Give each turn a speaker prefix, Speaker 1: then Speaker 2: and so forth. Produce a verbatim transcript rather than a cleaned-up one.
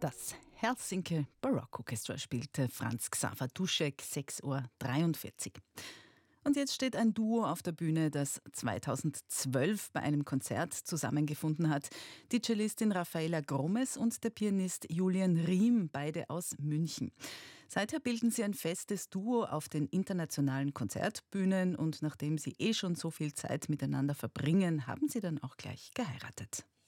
Speaker 1: Das Helsinki Baroque Orchestra spielte Franz Xaver Duschek, sechs Uhr dreiundvierzig. Und jetzt steht ein Duo auf der Bühne, das zweitausendzwölf bei einem Konzert zusammengefunden hat. Die Cellistin Raffaella Gromes und der Pianist Julian Riem, beide aus München. Seither bilden sie ein festes Duo auf den internationalen Konzertbühnen und nachdem sie eh schon so viel Zeit miteinander verbringen, haben sie dann auch gleich geheiratet.